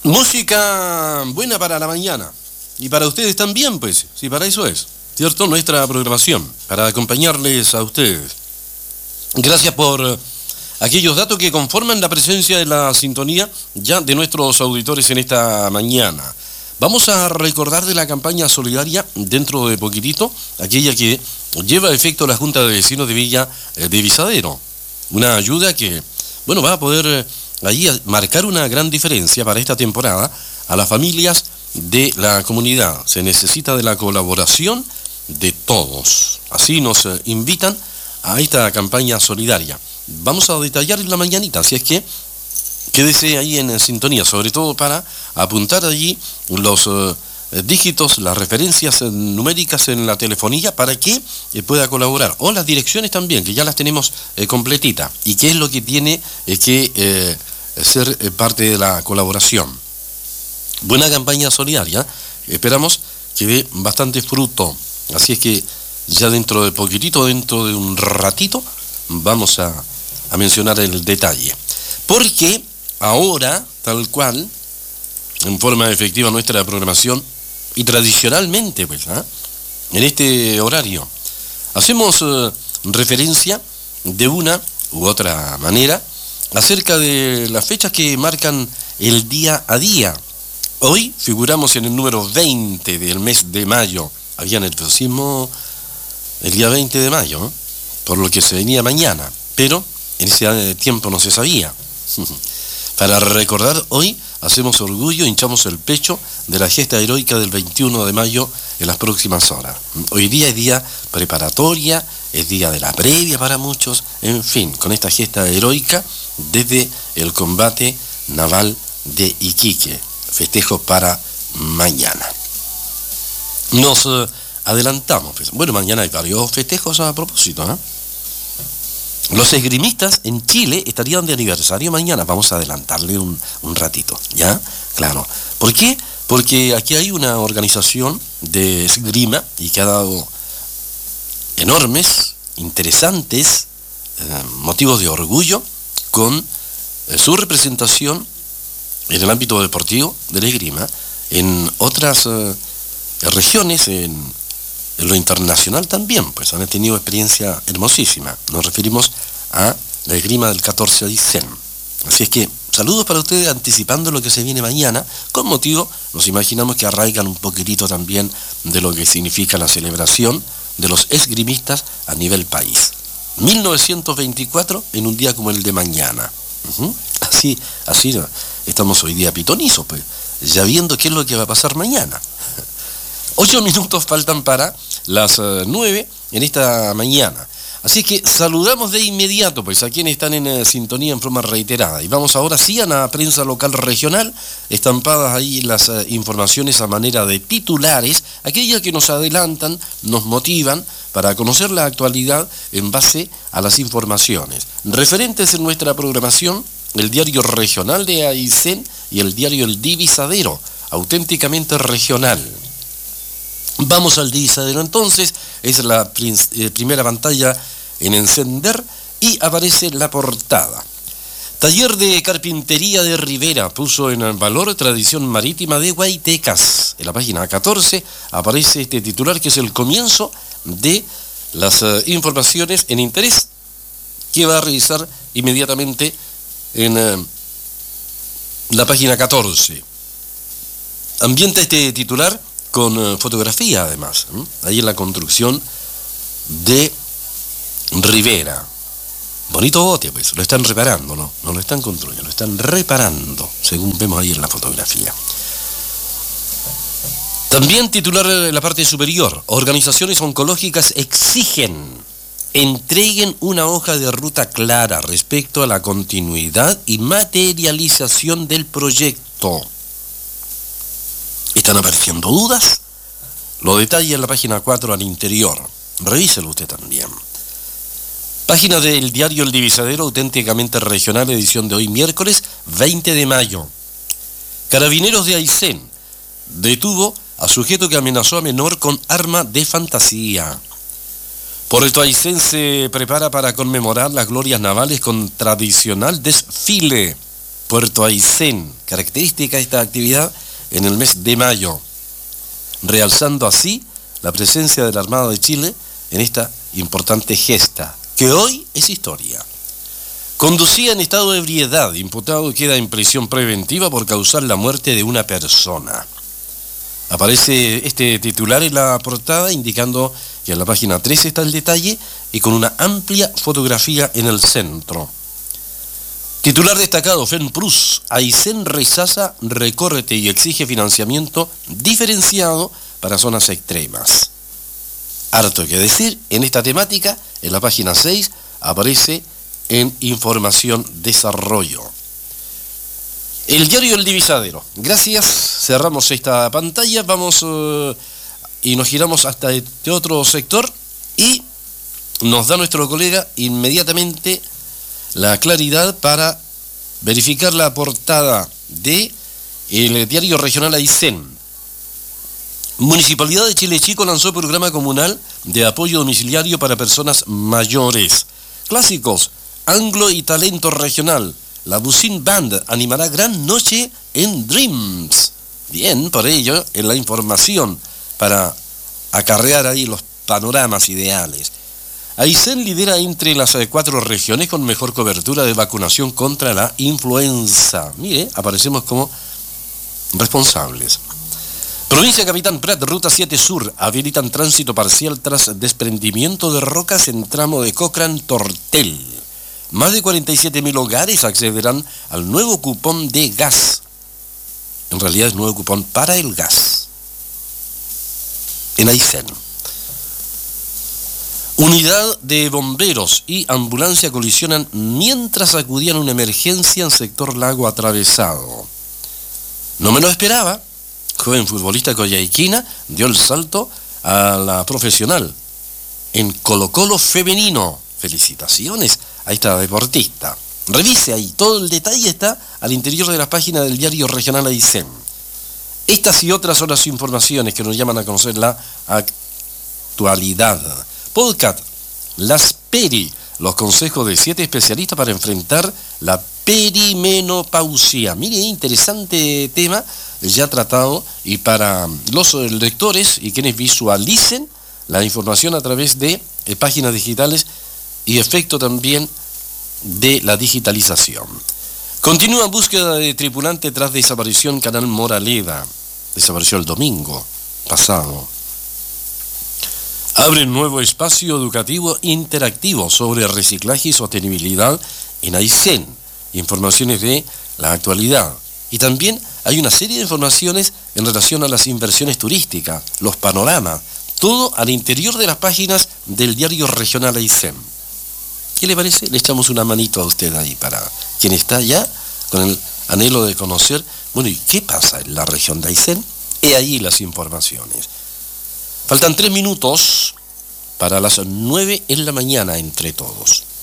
Música buena para la mañana. Y para ustedes también, pues. Sí, para eso es, ¿cierto? Nuestra programación, para acompañarles a ustedes. Gracias por aquellos datos que conforman la presencia de la sintonía ya de nuestros auditores en esta mañana. Vamos a recordar de la campaña solidaria dentro de poquitito, aquella que lleva a efecto la Junta de Vecinos de Villa de Visadero. Una ayuda que, bueno, va a poder allí marcar una gran diferencia para esta temporada a las familias de la comunidad. Se necesita de la colaboración de todos. Así nos invitan a esta campaña solidaria. Vamos a detallar en la mañanita, así es que quédese ahí en sintonía, sobre todo para apuntar allí los dígitos, las referencias numéricas en la telefonía para que pueda colaborar. O las direcciones también, que ya las tenemos completitas. Y qué es lo que tiene que ser parte de la colaboración. Buena campaña solidaria. Esperamos que dé bastante fruto. Así es que ya dentro de poquitito, dentro de un ratito, vamos a mencionar el detalle. Porque ahora, tal cual, en forma efectiva nuestra programación, y tradicionalmente, pues, en este horario, hacemos referencia de una u otra manera acerca de las fechas que marcan el día a día. Hoy figuramos en el número 20 del mes de mayo. Había nerviosismo el día 20 de mayo, por lo que se venía mañana, pero en ese tiempo no se sabía. Para recordar, hoy hacemos orgullo, hinchamos el pecho de la gesta heroica del 21 de mayo en las próximas horas. Hoy día es día preparatoria, es día de la previa para muchos, en fin, con esta gesta heroica desde el combate naval de Iquique. Festejo para mañana. Nos adelantamos. Bueno, mañana hay varios festejos a propósito, ¿no? Los esgrimistas en Chile estarían de aniversario mañana. Vamos a adelantarle un ratito, ¿ya? Claro. ¿Por qué? Porque aquí hay una organización de esgrima y que ha dado enormes, interesantes motivos de orgullo con su representación en el ámbito deportivo de la esgrima en otras regiones, en lo internacional también, pues han tenido experiencia hermosísima. Nos referimos a la esgrima del 14 de Aysén. Así es que, saludos para ustedes anticipando lo que se viene mañana. Con motivo, nos imaginamos que arraigan un poquitito también de lo que significa la celebración de los esgrimistas a nivel país. 1924 en un día como el de mañana. Así estamos hoy día pitonizos, pues, ya viendo qué es lo que va a pasar mañana. 8 minutos faltan para las 9 en esta mañana. Así que saludamos de inmediato pues a quienes están en sintonía en forma reiterada. Y vamos ahora sí a la prensa local regional, estampadas ahí las informaciones a manera de titulares, aquellas que nos adelantan, nos motivan para conocer la actualidad en base a las informaciones. Referentes en nuestra programación, el diario regional de Aysén y el diario El Divisadero, auténticamente regional. Vamos al Divisadero entonces, es la primera pantalla en encender y aparece la portada. Taller de Carpintería de Rivera puso en valor tradición marítima de Guaitecas. En la página 14 aparece este titular que es el comienzo de las informaciones en interés que va a revisar inmediatamente en la página 14. Ambienta este titular con fotografía además, ahí en la construcción de Rivera. Bonito bote, pues, lo están reparando, no lo están construyendo, lo están reparando, según vemos ahí en la fotografía. También titular de la parte superior, organizaciones oncológicas exigen entreguen una hoja de ruta clara respecto a la continuidad y materialización del proyecto. ¿Están apareciendo dudas? Lo detalla en la página 4 al interior. Revíselo usted también. Página del diario El Divisadero, auténticamente regional, edición de hoy, miércoles 20 de mayo. Carabineros de Aysén detuvo a sujeto que amenazó a menor con arma de fantasía. Puerto Aysén se prepara para conmemorar las glorias navales con tradicional desfile. Puerto Aysén. Característica esta actividad en el mes de mayo, realzando así la presencia de la Armada de Chile en esta importante gesta, que hoy es historia. Conducía en estado de ebriedad, imputado queda en prisión preventiva por causar la muerte de una persona. Aparece este titular en la portada indicando que en la página 3 está el detalle y con una amplia fotografía en el centro. Titular destacado, FENPRUS, Aysén rechaza recorte y exige financiamiento diferenciado para zonas extremas. Harto que decir, en esta temática, en la página 6, aparece en Información Desarrollo. El diario El Divisadero. Gracias, cerramos esta pantalla, vamos y nos giramos hasta este otro sector y nos da nuestro colega inmediatamente la claridad para verificar la portada de el diario regional Aysén. Municipalidad de Chile Chico lanzó programa comunal de apoyo domiciliario para personas mayores. Clásicos, anglo y talento regional. La Busin Band animará gran noche en Dreams. Bien, por ello, en la información para acarrear ahí los panoramas ideales. Aysén lidera entre las 4 regiones con mejor cobertura de vacunación contra la influenza. Mire, aparecemos como responsables. Provincia Capitán Prat, Ruta 7 Sur, habilitan tránsito parcial tras desprendimiento de rocas en tramo de Cochrane-Tortel. Más de 47.000 hogares accederán al nuevo cupón de gas. En realidad es nuevo cupón para el gas. En Aysén. Unidad de bomberos y ambulancia colisionan mientras acudían a una emergencia en sector Lago Atravesado. No me lo esperaba. Joven futbolista coyhaiquina dio el salto a la profesional en Colo-Colo femenino. Felicitaciones a esta deportista. Revise ahí, todo el detalle está al interior de la página del diario regional Aysén. Estas y otras son las informaciones que nos llaman a conocer la actualidad. Podcast, las PERI, los consejos de 7 especialistas para enfrentar la perimenopausia. Mire, interesante tema ya tratado y para los lectores y quienes visualicen la información a través de páginas digitales y efecto también de la digitalización. Continúa búsqueda de tripulante tras desaparición Canal Moraleda. Desapareció el domingo pasado. Abre un nuevo espacio educativo interactivo sobre reciclaje y sostenibilidad en Aysén. Informaciones de la actualidad. Y también hay una serie de informaciones en relación a las inversiones turísticas, los panoramas, todo al interior de las páginas del diario regional Aysén. ¿Qué le parece? Le echamos una manito a usted ahí para quien está allá con el anhelo de conocer, bueno, ¿y qué pasa en la región de Aysén? He ahí las informaciones. Faltan 3 minutos para las 9 en la mañana entre todos.